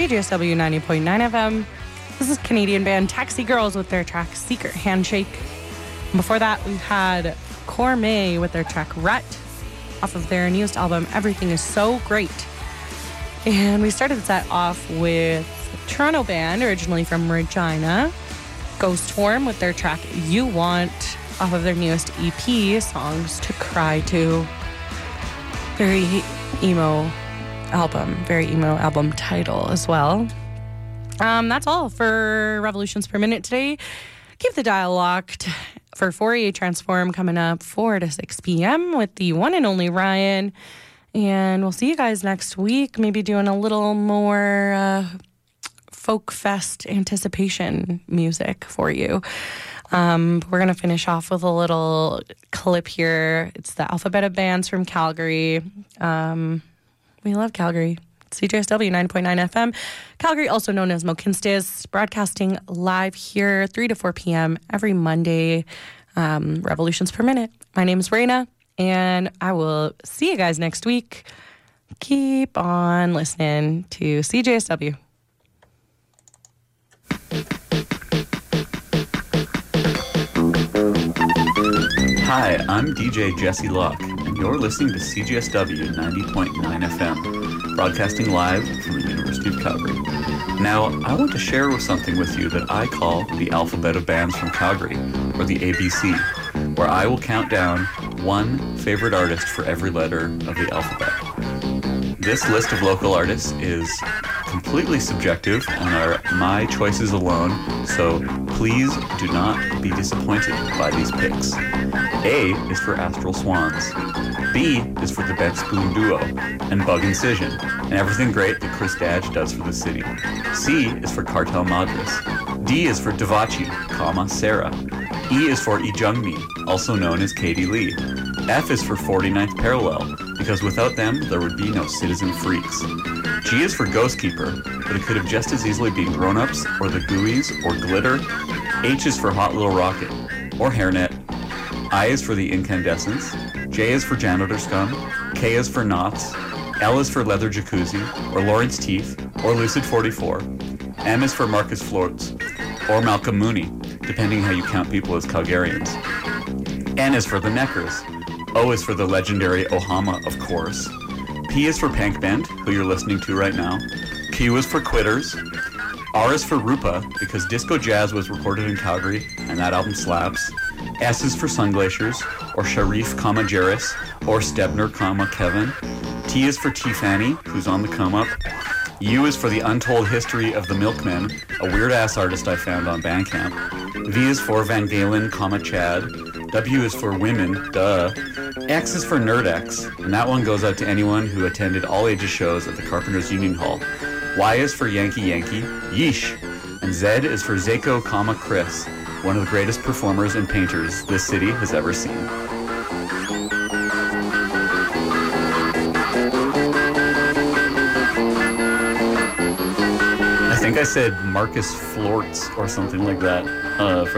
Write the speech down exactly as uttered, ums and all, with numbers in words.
C J S W ninety point nine F M. This is Canadian band Taxi Girls with their track Secret Handshake. And before that, we had Cormay with their track Rut off of their newest album, Everything Is So Great. And we started the set off with a Toronto band, originally from Regina, Ghost Form with their track You Want off of their newest E P, Songs to Cry To. Very emo album, very emo album title as well. Um, that's all for Revolutions Per Minute today. Keep the dial locked for Fourier Transform coming up four to six p.m. with the one and only Ryan. And we'll see you guys next week, maybe doing a little more uh, folk fest anticipation music for you. Um, we're going to finish off with a little clip here. It's the Alphabet of Bands from Calgary. Um, we love Calgary. C J S W nine point nine F M. Calgary, also known as Mohkinstsis, broadcasting live here three to four p.m. every Monday. Um, Revolutions Per Minute. My name is Raina, and I will see you guys next week. Keep on listening to C J S W. Hi, I'm D J Jesse Locke, and you're listening to C J S W ninety point nine F M, broadcasting live from the University of Calgary. Now, I want to share with something with you that I call the Alphabet of Bands from Calgary, or the A B C, where I will count down one favorite artist for every letter of the alphabet. This list of local artists is completely subjective and are my choices alone, so please do not be disappointed by these picks. A is for Astral Swans. B is for the Bent Spoon Duo and Bug Incision, and everything great that Chris Dadge does for the city. C is for Cartel Madras. D is for Devachi, comma, Sarah. E is for Ijungmi, also known as Katie Lee. F is for forty-ninth Parallel, because without them, there would be no Citizen Freaks. G is for Ghostkeeper, but it could have just as easily been Grown Ups, or The Gooeys, or Glitter. H is for Hot Little Rocket, or Hairnet. I is for The Incandescents. J is for Janitor Scum. K is for Knots. L is for Leather Jacuzzi, or Lawrence Teeth, or Lucid forty-four. M is for Marcus Floats, or Malcolm Mooney, depending how you count people as Calgarians. N is for The Neckers. O is for the legendary Ohama, of course. P is for Pank Bent, who you're listening to right now. Q is for Quitters. R is for Rupa, because Disco Jazz was recorded in Calgary, and that album slaps. S is for Sunglaciers, or Sharif, comma, Jarris, or Stebner, comma, Kevin. T is for T-Fanny, who's on the come-up. U is for The Untold History of the Milkmen, a weird-ass artist I found on Bandcamp. V is for Van Galen, comma, Chad. W is for Women, duh. X is for Nerd-X, and that one goes out to anyone who attended all ages shows at the Carpenters Union Hall. Y is for Yankee Yankee, yeesh. And Z is for Zako, comma, Chris, one of the greatest performers and painters this city has ever seen. I think I said Marcus Florts or something like that uh, for